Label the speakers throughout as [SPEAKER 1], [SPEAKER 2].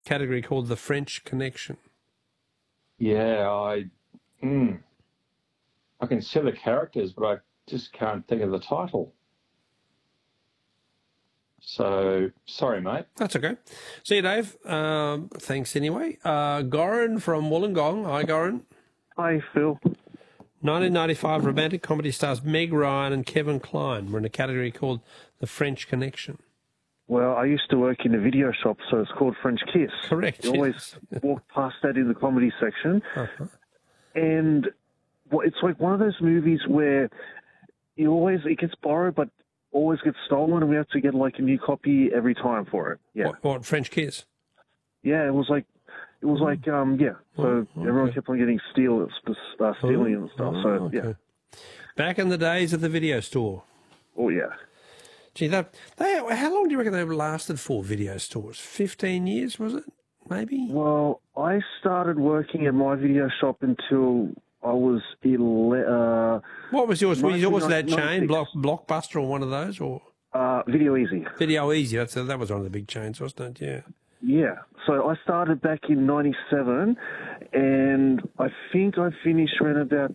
[SPEAKER 1] category called The French Connection.
[SPEAKER 2] Yeah, I can see the characters, but I just can't think of the title. So, sorry, mate.
[SPEAKER 1] That's okay. See you, Dave. Thanks anyway. Goran from Wollongong. Hi, Goran.
[SPEAKER 3] Hi, Phil.
[SPEAKER 1] 1995 romantic comedy stars Meg Ryan and Kevin Kline were in a category called The French Connection.
[SPEAKER 3] Well, I used to work in a video shop, so it's called French Kiss.
[SPEAKER 1] Correct.
[SPEAKER 3] You always walk past that in the comedy section.
[SPEAKER 1] Uh-huh.
[SPEAKER 3] And it's like one of those movies where it gets borrowed, but always gets stolen, and we have to get like a new copy every time for it. Yeah.
[SPEAKER 1] What French Kiss?
[SPEAKER 3] Yeah, it was like, yeah. So everyone kept on getting stealing and stuff. So, yeah.
[SPEAKER 1] Back in the days of the video store.
[SPEAKER 3] Oh, yeah.
[SPEAKER 1] Gee, how long do you reckon they lasted for, video stores? 15 years, was it? Maybe?
[SPEAKER 3] Well, I started working at my video shop until I was 11.
[SPEAKER 1] What was yours? Was yours that chain, Blockbuster or one of those? Or
[SPEAKER 3] Video Easy.
[SPEAKER 1] Video Easy, that was one of the big chains, wasn't it? Yeah.
[SPEAKER 3] Yeah. So I started back in 97, and I think I finished around about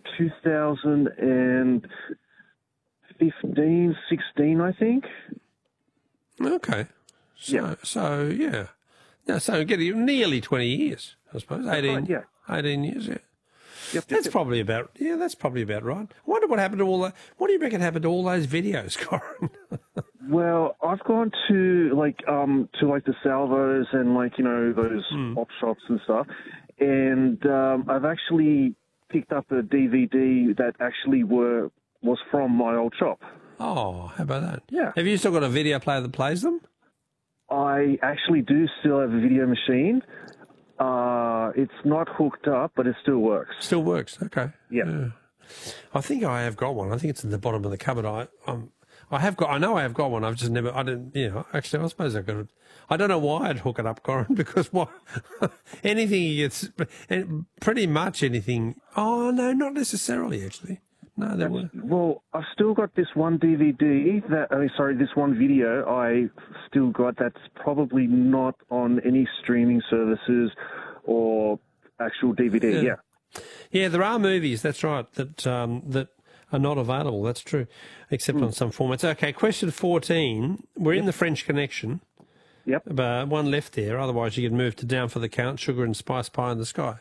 [SPEAKER 3] 2015, 16, I think.
[SPEAKER 1] Okay. So getting nearly 20 years, I suppose. 18 years, yeah. That's probably about right. I wonder what happened to all that. What do you reckon happened to all those videos, Corin?
[SPEAKER 3] Well, I've gone to the Salvos and those op shops and stuff, and I've actually picked up a DVD that actually was from my old shop.
[SPEAKER 1] Oh, how about that?
[SPEAKER 3] Yeah.
[SPEAKER 1] Have you still got a video player that plays them?
[SPEAKER 3] I actually do still have a video machine. It's not hooked up, but it still works.
[SPEAKER 1] Still works. Okay.
[SPEAKER 3] Yeah.
[SPEAKER 1] I think I have got one. I think it's in the bottom of the cupboard. I know I have got one. I've just never. I didn't. Actually, I suppose I could. I don't know why I'd hook it up, Corin, because what? Anything pretty much anything. Oh no, not necessarily actually. No, there weren't.
[SPEAKER 3] Well, I've still got this one DVD this one video I still got that's probably not on any streaming services or actual DVD. Yeah.
[SPEAKER 1] Yeah, there are movies. That's right. That are not available. That's true, except on some formats. Okay, question 14. We're in the French Connection.
[SPEAKER 3] Yep.
[SPEAKER 1] One left there. Otherwise, you can move to Down for the Count, Sugar and Spice Pie in the Sky.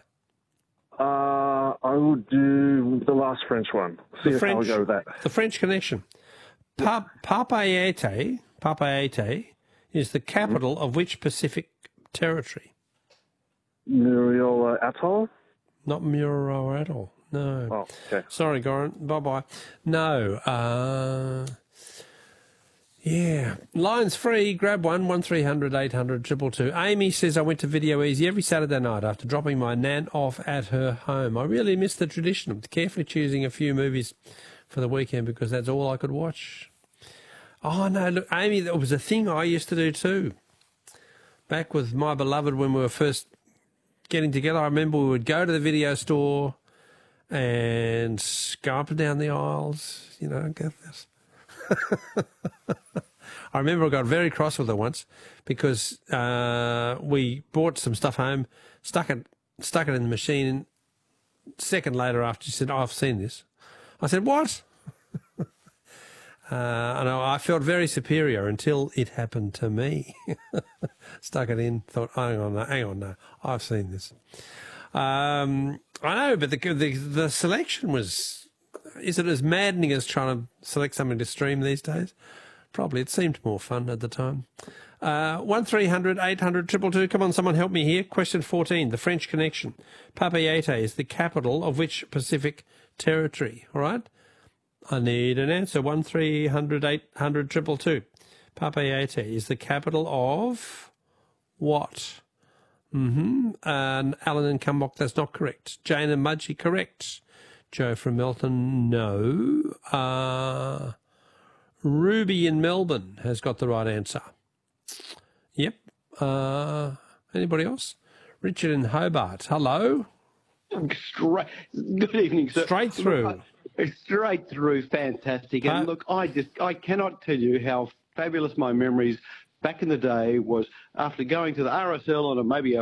[SPEAKER 3] I will do the last French one. See if I'll go with that.
[SPEAKER 1] The French Connection. Papeete is the capital of which Pacific territory?
[SPEAKER 3] Muriel Atoll?
[SPEAKER 1] Not Muriel Atoll. No.
[SPEAKER 3] Oh, okay.
[SPEAKER 1] Sorry, Goran. Bye-bye. No. Yeah. Lines free. Grab 1300 800 222. Amy says, I went to Video Easy every Saturday night after dropping my nan off at her home. I really miss the tradition of carefully choosing a few movies for the weekend because that's all I could watch. Oh, no, look, Amy, that was a thing I used to do too. Back with my beloved when we were first getting together, I remember we would go to the video store and go up and down the aisles, get this. I remember I got very cross with her once because we brought some stuff home, stuck it in the machine. Second later after she said, I've seen this. I said, what? And I felt very superior until it happened to me. Stuck it in, thought, hang on, no, I've seen this. I know, but the selection was... Is it as maddening as trying to select something to stream these days? Probably. It seemed more fun at the time. 1300 800 222. Come on, someone help me here. Question 14. The French Connection. Papeete is the capital of which Pacific territory? All right? I need an answer. 1300 800 222. Papeete is the capital of what? And Alan and Cumbok, that's not correct. Jane and Mudgee, correct. Joe from Melton, no. Ruby in Melbourne has got the right answer. Yep. Anybody else? Richard in Hobart, hello.
[SPEAKER 4] Good evening, sir.
[SPEAKER 1] Straight through.
[SPEAKER 4] Straight through, fantastic. And look, I cannot tell you how fabulous my memories back in the day was after going to the RSL on maybe a